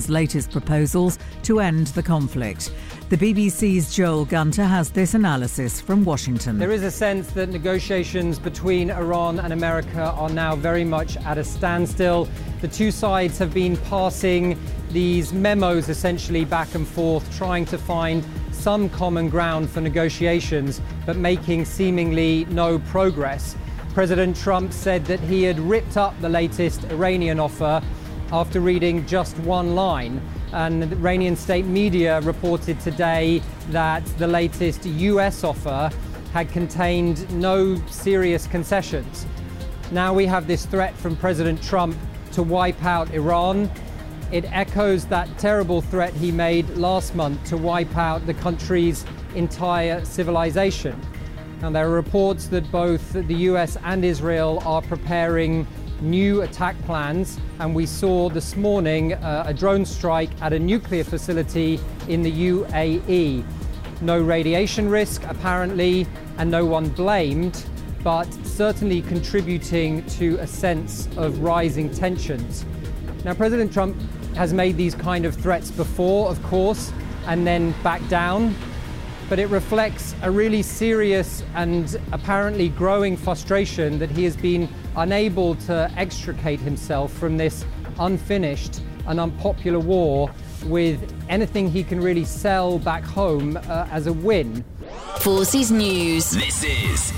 Israel's latest proposals to end the conflict. The BBC's Joel Gunter has this analysis from Washington. There is a sense that negotiations between Iran and America are now very much at a standstill. The two sides have been passing these memos essentially back and forth, trying to find some common ground for negotiations, but making seemingly no progress. President Trump said that he had ripped up the latest Iranian offer after reading just one line. And the Iranian state media reported today that the latest US offer had contained no serious concessions. Now we have this threat from President Trump to wipe out Iran. It echoes that terrible threat he made last month to wipe out the country's entire civilization. Now, there are reports that both the US and Israel are preparing new attack plans, and we saw this morning a drone strike at a nuclear facility in the UAE. No radiation risk, apparently, and no one blamed, but certainly contributing to a sense of rising tensions. Now, President Trump has made these kind of threats before, of course, and then backed down, but it reflects a really serious and apparently growing frustration that he has been unable to extricate himself from this unfinished and unpopular war with anything he can really sell back home as a win. Forces News. This is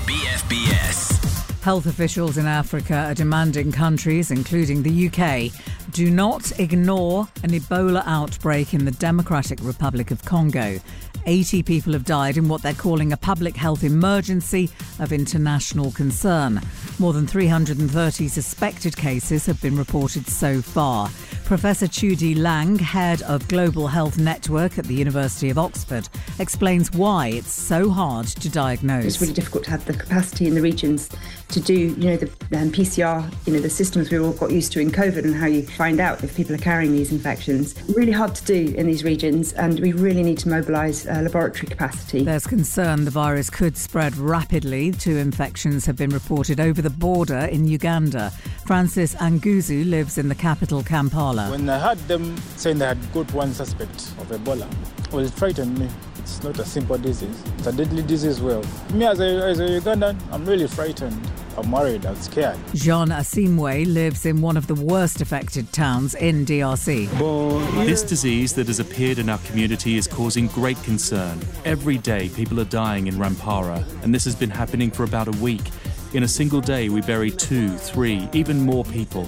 BFBS. Health officials in Africa are demanding countries, including the UK, do not ignore an Ebola outbreak in the Democratic Republic of Congo. 80 people have died in what they're calling a public health emergency of international concern. More than 330 suspected cases have been reported so far. Professor Chudi Lang, head of Global Health Network at the University of Oxford, explains why it's so hard to diagnose. It's really difficult to have the capacity in the regions to do, the PCR, the systems we all got used to in COVID and how you find out if people are carrying these infections. Really hard to do in these regions, and we really need to mobilise laboratory capacity. There's concern the virus could spread rapidly. 2 infections have been reported over the border in Uganda. Francis Anguzu lives in the capital, Kampala. When I heard them saying they had got one suspect of Ebola, well, it frightened me. It's not a simple disease. It's a deadly disease. Well, me as a Ugandan, I'm really frightened. I'm worried. I'm scared. Jean Asimwe lives in one of the worst affected towns in DRC. This disease that has appeared in our community is causing great concern. Every day, people are dying in Rampara, and this has been happening for about a week. In a single day, we bury 2, 3, even more people.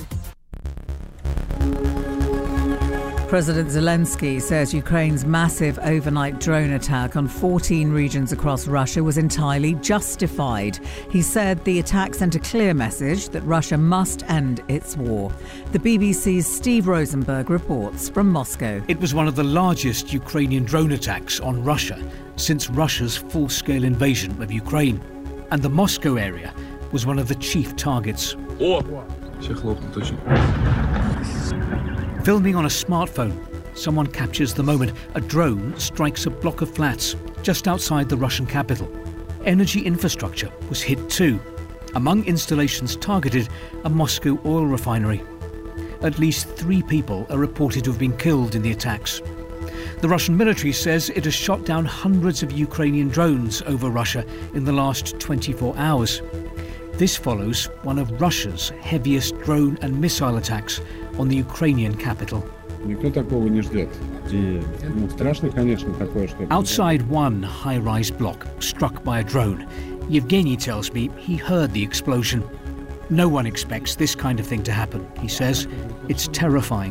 President Zelensky says Ukraine's massive overnight drone attack on 14 regions across Russia was entirely justified. He said the attack sent a clear message that Russia must end its war. The BBC's Steve Rosenberg reports from Moscow. It was one of the largest Ukrainian drone attacks on Russia since Russia's full-scale invasion of Ukraine. And the Moscow area was one of the chief targets. Filming on a smartphone, someone captures the moment a drone strikes a block of flats just outside the Russian capital. Energy infrastructure was hit too. Among installations targeted, a Moscow oil refinery. At least 3 people are reported to have been killed in the attacks. The Russian military says it has shot down hundreds of Ukrainian drones over Russia in the last 24 hours. This follows one of Russia's heaviest drone and missile attacks on the Ukrainian capital. Outside one high-rise block struck by a drone, Yevgeny tells me he heard the explosion. No one expects this kind of thing to happen, he says. It's terrifying.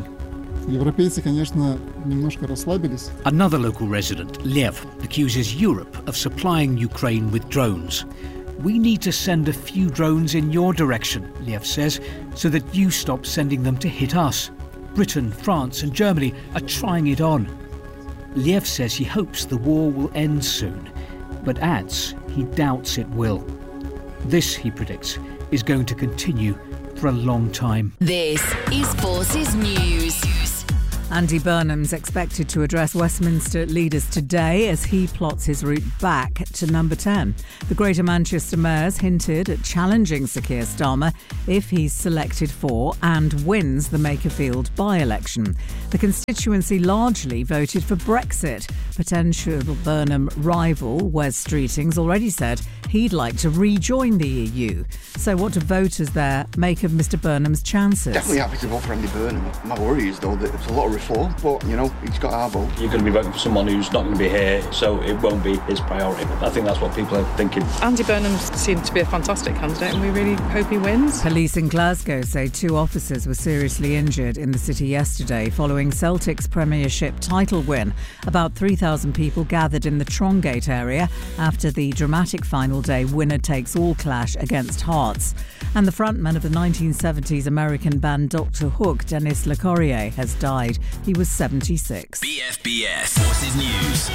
Another local resident, Lev, accuses Europe of supplying Ukraine with drones. We need to send a few drones in your direction, Lev says, so that you stop sending them to hit us. Britain, France and Germany are trying it on. Lev says he hopes the war will end soon, but adds he doubts it will. This, he predicts, is going to continue for a long time. This is Forces News. Andy Burnham's expected to address Westminster leaders today as he plots his route back to number 10. The Greater Manchester Mayor's hinted at challenging Sir Keir Starmer if he's selected for and wins the Makerfield by-election. The constituency largely voted for Brexit. Potential Burnham rival Wes Streeting's already said he'd like to rejoin the EU. So what do voters there make of Mr Burnham's chances? Definitely happy to vote for Andy Burnham. My worry is, though, that it's a lot of reform, but, he's got our vote. You're going to be voting for someone who's not going to be here, so it won't be his priority. I think that's what people are thinking. Andy Burnham seemed to be a fantastic candidate, and we really hope he wins. Police in Glasgow say 2 officers were seriously injured in the city yesterday following Celtic's Premiership title win. About 3,000 people gathered in the Trongate area after the dramatic final day winner-takes-all clash against Hearts. And the frontman of the 1970s American band Dr. Hook, Dennis LeCorrier, has died. He was 76. BFBS Forces News.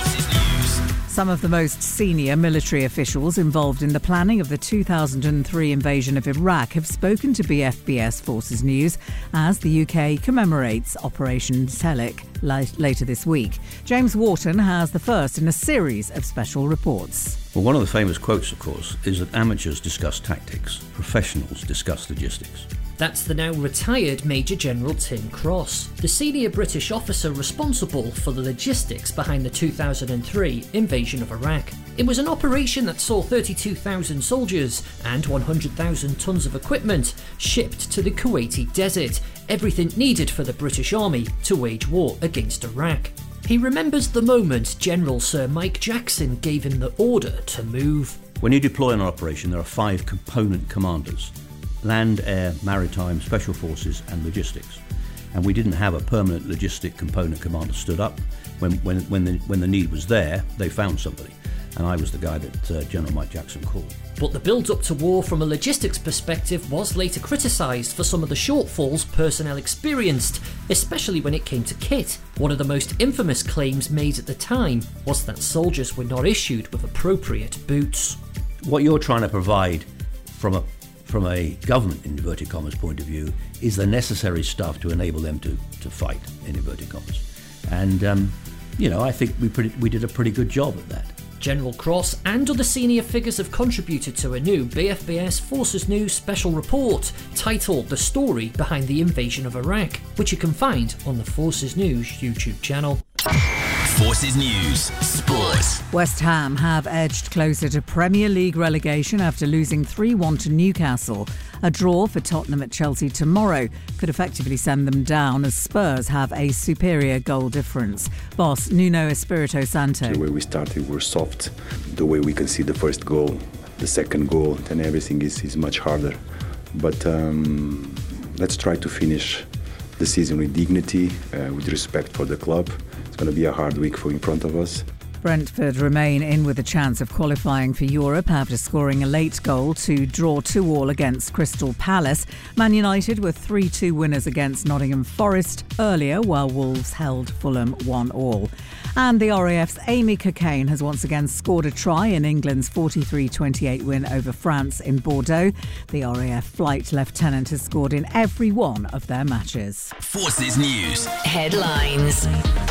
Some of the most senior military officials involved in the planning of the 2003 invasion of Iraq have spoken to BFBS Forces News as the UK commemorates Operation Selig later this week. James Wharton has the first in a series of special reports. Well, one of the famous quotes, of course, is that amateurs discuss tactics, professionals discuss logistics. That's the now retired Major General Tim Cross, the senior British officer responsible for the logistics behind the 2003 invasion of Iraq. It was an operation that saw 32,000 soldiers and 100,000 tons of equipment shipped to the Kuwaiti desert, everything needed for the British Army to wage war against Iraq. He remembers the moment General Sir Mike Jackson gave him the order to move. When you deploy an operation, there are 5 component commanders: land, air, maritime, special forces and logistics. And we didn't have a permanent logistic component commander stood up. When the need was there, they found somebody. And I was the guy that General Mike Jackson called. But the build-up to war from a logistics perspective was later criticised for some of the shortfalls personnel experienced, especially when it came to kit. One of the most infamous claims made at the time was that soldiers were not issued with appropriate boots. What you're trying to provide from a government, in inverted commas, point of view, is the necessary stuff to enable them to fight, in inverted commas. And, I think we did a pretty good job at that. General Cross and other senior figures have contributed to a new BFBS Forces News special report titled The Story Behind the Invasion of Iraq, which you can find on the Forces News YouTube channel. Forces News Sports. West Ham have edged closer to Premier League relegation after losing 3-1 to Newcastle. A draw for Tottenham at Chelsea tomorrow could effectively send them down as Spurs have a superior goal difference. Boss Nuno Espirito Santo. The way we started, we're soft. The way we concede the first goal, the second goal, then everything is much harder. But let's try to finish the season with dignity, with respect for the club. It's going to be a hard week in front of us. Brentford remain in with a chance of qualifying for Europe after scoring a late goal to draw 2-2 against Crystal Palace. Man United were 3-2 winners against Nottingham Forest earlier, while Wolves held Fulham 1-1. And the RAF's Amy Cockayne has once again scored a try in England's 43-28 win over France in Bordeaux. The RAF flight lieutenant has scored in every one of their matches. Forces News Headlines.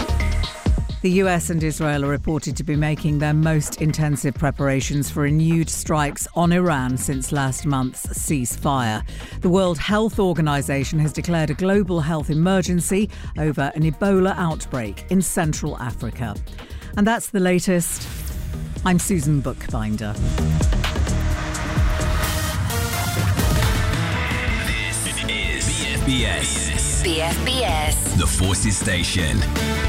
The US and Israel are reported to be making their most intensive preparations for renewed strikes on Iran since last month's ceasefire. The World Health Organization has declared a global health emergency over an Ebola outbreak in Central Africa. And that's the latest. I'm Susan Bookbinder. This is BFBS. BFBS. The Forces Station.